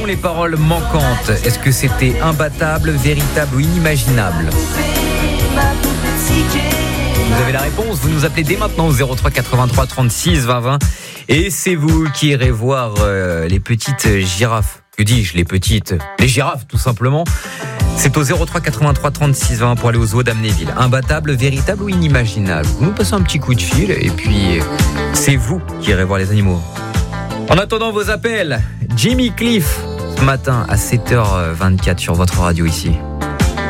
sont les paroles manquantes? Est-ce que c'était imbattable, véritable ou inimaginable? Vous avez la réponse, vous nous appelez dès maintenant au 03 83 36 20 20 et c'est vous qui irez voir les petites girafes. Que dis-je, les girafes tout simplement. C'est au 03 83 36 20 pour aller au zoo d'Amnéville. Imbattable, véritable ou inimaginable? Vous nous passez un petit coup de fil et puis c'est vous qui irez voir les animaux. En attendant vos appels, Jimmy Cliff ce matin à 7h24 sur votre radio ici.